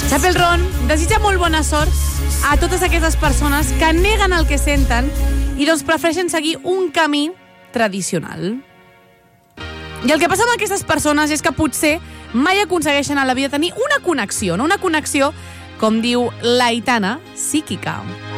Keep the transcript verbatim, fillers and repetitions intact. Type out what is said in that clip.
Chapel Roan desitja molt bona sort a totes aquestes persones que neguen el que senten i doncs prefereixen seguir un camí tradicional. I el que passa amb aquestes persones és que potser mai aconsegueixen a la vida tenir una connexió, no una connexió, com diu l'Aitana, psíquica.